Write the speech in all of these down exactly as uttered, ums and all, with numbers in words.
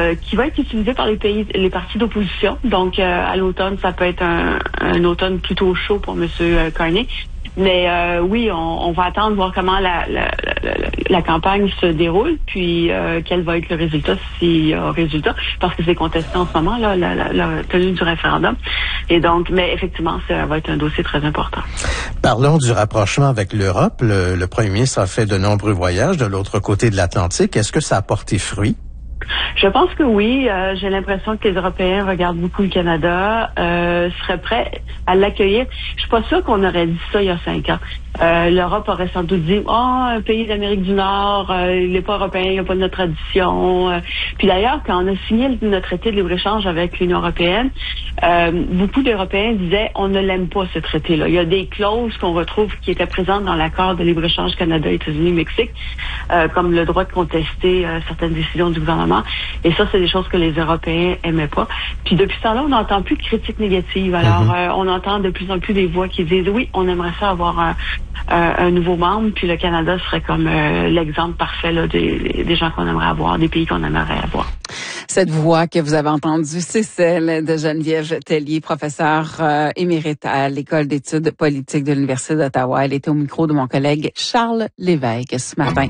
euh, qui va être utilisé par les pays, les partis d'opposition. Donc, euh, à l'automne, ça peut être un, un automne plutôt chaud pour M. Carney. Mais euh, oui, on, on va attendre voir comment la, la, la, la campagne se déroule, puis euh, quel va être le résultat, s'il y a un résultat, parce que c'est contesté en ce moment, là, la, la, la tenue du référendum. Et donc, mais effectivement, ça va être un dossier très important. Parlons du rapprochement avec l'Europe. Le, le premier ministre a fait de nombreux voyages de l'autre côté de l'Atlantique. Est-ce que ça a porté fruit? Je pense que oui. Euh, j'ai l'impression que les Européens regardent beaucoup le Canada, euh, seraient prêts à l'accueillir. Je suis pas sûre qu'on aurait dit ça il y a cinq ans. Euh, L'Europe aurait sans doute dit « Oh, un pays d'Amérique du Nord, euh, il n'est pas européen, il n'a pas de notre tradition. Euh, » Puis d'ailleurs, quand on a signé notre traité de libre-échange avec l'Union européenne, euh, beaucoup d'Européens disaient « On ne l'aime pas, ce traité-là. » Il y a des clauses qu'on retrouve qui étaient présentes dans l'accord de libre-échange Canada, États-Unis, Mexique, euh, comme le droit de contester euh, certaines décisions du gouvernement. Et ça, c'est des choses que les Européens aimaient pas. Puis depuis ce temps-là, on n'entend plus de critiques négatives. Alors, mm-hmm. euh, on entend de plus en plus des voix qui disent « Oui, on aimerait ça avoir un... Euh, un nouveau membre, puis le Canada serait comme euh, l'exemple parfait là, des, des gens qu'on aimerait avoir, des pays qu'on aimerait avoir. » Cette voix que vous avez entendue, c'est celle de Geneviève Tellier, professeure euh, émérite à l'École d'études politiques de l'Université d'Ottawa. Elle était au micro de mon collègue Charles Lévesque ce matin.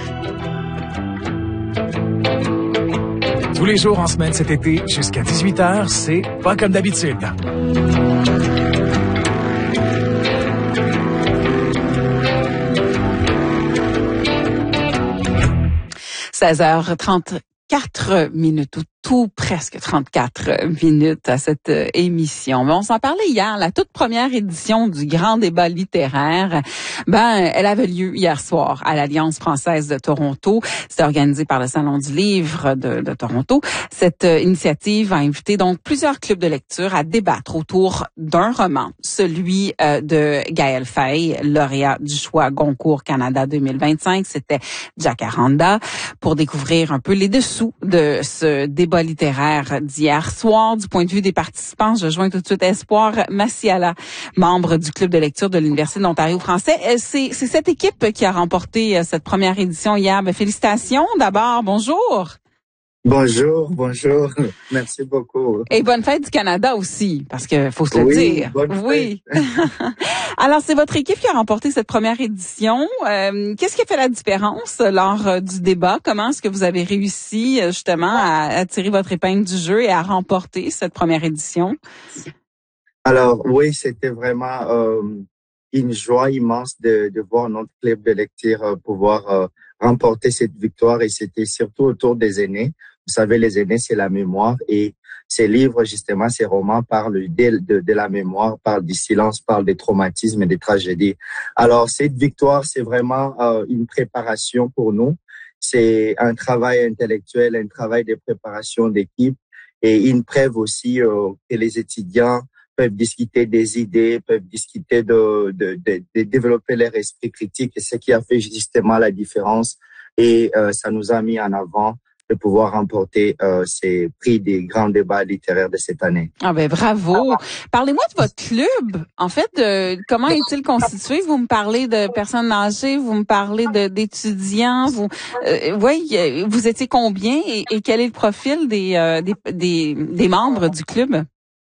Tous les jours en semaine cet été, jusqu'à dix-huit heures, c'est Pas comme d'habitude. seize heures trente-quatre minutes, ou tout presque trente-quatre minutes à cette émission. Mais on s'en parlait hier, la toute première édition du grand débat littéraire. Ben, elle avait lieu hier soir à l'Alliance française de Toronto. C'était organisé par le Salon du livre de, de Toronto. Cette initiative a invité donc plusieurs clubs de lecture à débattre autour d'un roman, celui euh, de Gaël Faye, lauréat du choix Goncourt Canada deux mille vingt-cinq. C'était Jacaranda. Pour découvrir un peu les dessous de ce débat littéraire d'hier soir. Du point de vue des participants, je joins tout de suite Espoir Massiala, membre du club de lecture de l'Université de l'Ontario français. C'est, c'est cette équipe qui a remporté cette première édition hier. Mais félicitations d'abord. Bonjour. Bonjour, bonjour. Merci beaucoup. Et bonne fête du Canada aussi, parce que faut se le oui, dire. Bonne oui. Alors, c'est votre équipe qui a remporté cette première édition. Euh, qu'est-ce qui a fait la différence lors euh, du débat? Comment est-ce que vous avez réussi justement à, à tirer votre épingle du jeu et à remporter cette première édition? Alors, oui, c'était vraiment euh, une joie immense de, de voir notre club de lecture euh, pouvoir euh, remporter cette victoire, et c'était surtout autour des aînés. Vous savez, les aînés, c'est la mémoire, et ces livres, justement, ces romans parlent de, de, de la mémoire, parlent du silence, parlent des traumatismes et des tragédies. Alors, cette victoire, c'est vraiment euh, une préparation pour nous. C'est un travail intellectuel, un travail de préparation d'équipe, et une preuve aussi euh, que les étudiants peuvent discuter des idées, peuvent discuter de, de, de, de développer leur esprit critique, et ce qui a fait justement la différence. Et euh, ça nous a mis en avant de pouvoir remporter euh, ces prix des grands débats littéraires de cette année. Ah ben bravo. Parlez-moi de votre club. En fait, euh, comment est-il constitué? Vous me parlez de personnes âgées, vous me parlez de d'étudiants. Vous, euh, oui, vous étiez combien et, et quel est le profil des, euh, des des des membres du club?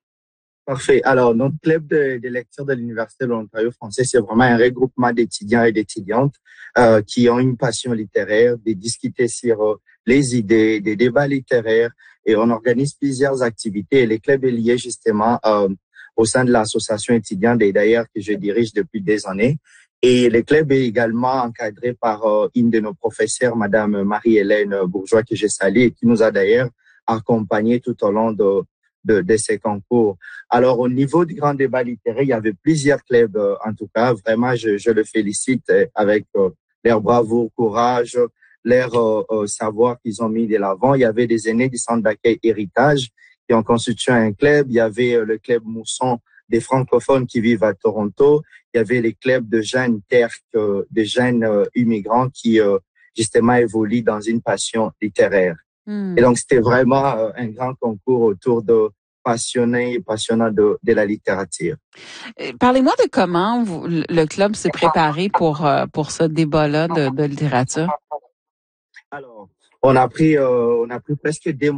Parfait. Alors, notre club de, de lecture de l'Université de l'Ontario français, c'est vraiment un regroupement d'étudiants et d'étudiantes euh, qui ont une passion littéraire, de discuter sur euh, les idées, des débats littéraires, et on organise plusieurs activités. Et le club est lié justement euh, au sein de l'association étudiante, et d'ailleurs que je dirige depuis des années. Et le club est également encadré par euh, une de nos professeurs, Madame Marie-Hélène Bourgeois, que je salue, et qui nous a d'ailleurs accompagnés tout au long de De, de ces concours. Alors, au niveau du grand débat littéraire, il y avait plusieurs clubs, euh, en tout cas. Vraiment, je, je le félicite euh, avec euh, leur bravoure, courage, leur euh, euh, savoir qu'ils ont mis de l'avant. Il y avait des aînés du centre d'accueil Héritage qui ont constitué un club. Il y avait euh, le club Mousson des francophones qui vivent à Toronto. Il y avait les clubs de jeunes terques, euh, de jeunes euh, immigrants qui, euh, justement, évoluent dans une passion littéraire. Et donc, c'était vraiment euh, un grand concours autour de passionnés et passionnants de, de la littérature. Parlez-moi de comment vous, le club s'est préparé pour, euh, pour ce débat-là de, de littérature. Alors, on a pris, euh, on a pris presque des